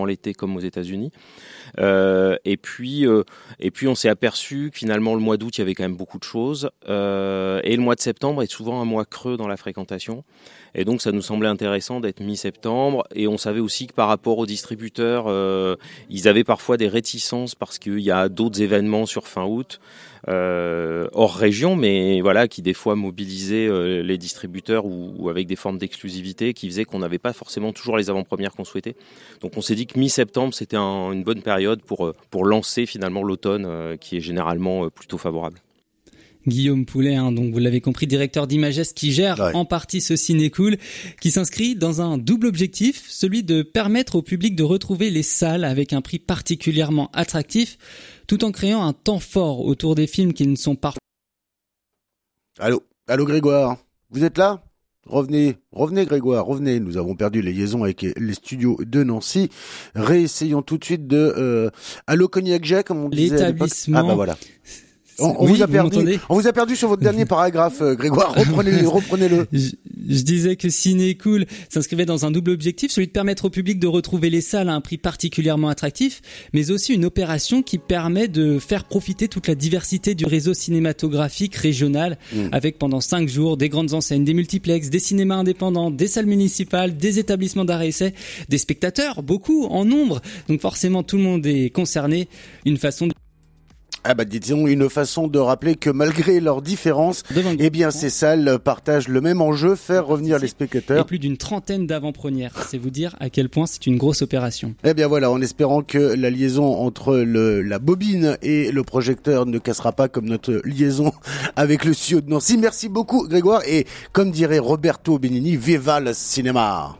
l'été comme aux États-Unis. Et puis on s'est aperçu que finalement le mois d'août il y avait quand même beaucoup de choses et le mois de septembre est souvent un mois creux dans la fréquentation. Et donc ça nous semblait intéressant d'être mi-septembre, et on savait aussi que par rapport aux distributeurs, ils avaient parfois des réticences parce qu'il y a d'autres événements sur fin août hors région, mais voilà, qui des fois mobilisaient les distributeurs ou avec des formes d'exclusivité qui faisaient qu'on n'avait pas forcément toujours les avant-premières qu'on souhaitait. Donc on s'est dit que mi-septembre c'était une bonne période pour lancer finalement l'automne qui est généralement plutôt favorable. Guillaume Poulet, donc vous l'avez compris, directeur d'Imagest qui gère en partie ce Ciné-Cool, qui s'inscrit dans un double objectif, celui de permettre au public de retrouver les salles avec un prix particulièrement attractif, tout en créant un temps fort autour des films qui ne sont pas... Allô Grégoire, vous êtes là ? Revenez Grégoire, revenez. Nous avons perdu les liaisons avec les studios de Nancy. Réessayons tout de suite de Allô Cognac Jet, comme on disait à l'époque. L'établissement... Ah bah voilà. On vous a perdu sur votre dernier paragraphe, Grégoire. Reprenez-le. Je disais que Ciné-Cool s'inscrivait dans un double objectif, celui de permettre au public de retrouver les salles à un prix particulièrement attractif, mais aussi une opération qui permet de faire profiter toute la diversité du réseau cinématographique régional, avec pendant 5 jours des grandes enseignes, des multiplexes, des cinémas indépendants, des salles municipales, des établissements d'art et essai, des spectateurs, beaucoup, en nombre. Donc forcément, tout le monde est concerné. Une façon de... Ah bah disons une façon de rappeler que malgré leurs différences, eh bien ces salles partagent le même enjeu, faire revenir les spectateurs. Et plus d'une trentaine d'avant-premières, c'est vous dire à quel point c'est une grosse opération. Eh bien voilà, en espérant que la liaison entre la bobine et le projecteur ne cassera pas comme notre liaison avec le studio de Nancy. Merci beaucoup Grégoire, et comme dirait Roberto Benigni, viva le cinéma.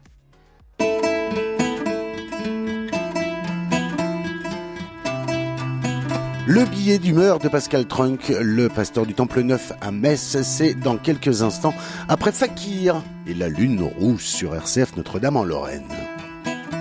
Le billet d'humeur de Pascal Trunk, le pasteur du Temple Neuf à Metz, c'est dans quelques instants après Fakir et la lune rouge sur RCF Notre-Dame en Lorraine.